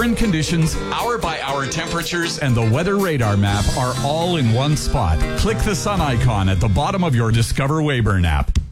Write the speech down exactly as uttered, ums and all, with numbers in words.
Current conditions, hour-by-hour temperatures, and the weather radar map are all in one spot. Click the sun icon at the bottom of your Discover Weyburn app.